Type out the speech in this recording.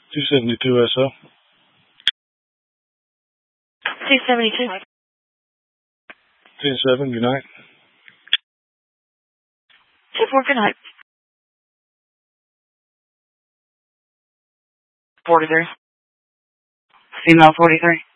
272 SO. 272. 10-7, good night. 2-4, good night. 43. Female 43.